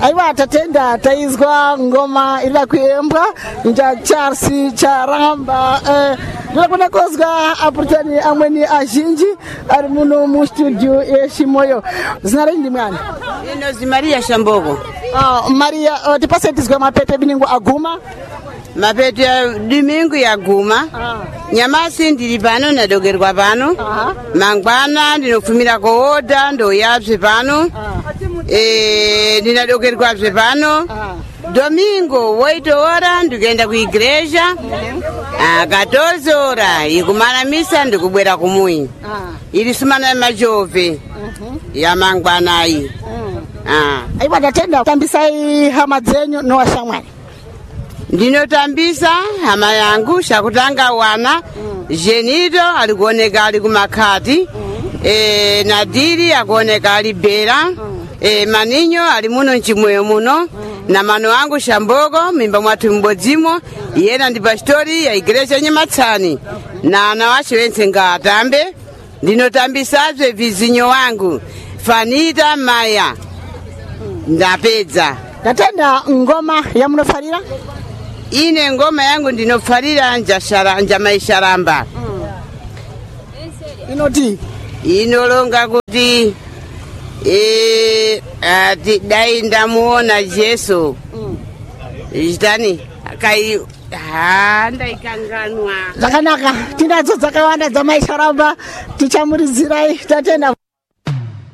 aiwa tatenda taizwa ngoma ila kuembwa nja Charles Charamba ndakuna kozga apurtani amweni azhinji ari muno mu studio yeshimoyo zina rindi mwana ino Maria Shambogo. Maria tipase tizwa mapete biningu aguma Mapete ya domingo ya guma. Nyamasi ndili pano nadogerwa pano. Mangwana ndinofumira kooda ndo yapse pano. Ndinadogerwa pano. Domingo 8 horas ndikenda ku igreja. 14 horas ikumana misa ndikubwera kumuyi. Ili sumana majove. Ya mangwana ayi. aiwa tatenda tambisai hama dzenyu no washamwali ndinotambisa hama yangu shakutanga wana Jenito alikuoneka ali kumakati Nadiri akuoneka ali Bera Maninyo ali muno nchimweyo muno na mano wangu Shambogo mimba mwatu mbodzimo yena ndi pastori ya igreja Nyamatsani na anawashi wense ngatambe ndinotambisazve vizinyo wangu Fanita Maya ndapedza tatenda ngoma ya munofarira ine ngoma yangu ndinofarira nja maisharamba inoti inolonga kuti ati dai ndamuona Yesu chitani kai ndaikanganwa zvakanaka tinadzo dzakawanda dzamaisharamba tichamurizira tatenda